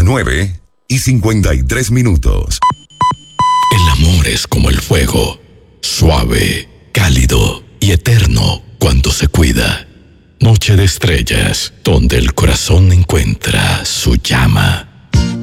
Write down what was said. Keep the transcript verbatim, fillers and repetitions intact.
nueve y cincuenta y tres minutos. El amor es como el fuego, suave, cálido y eterno cuando se cuida. Noche de estrellas, donde el corazón encuentra su llama.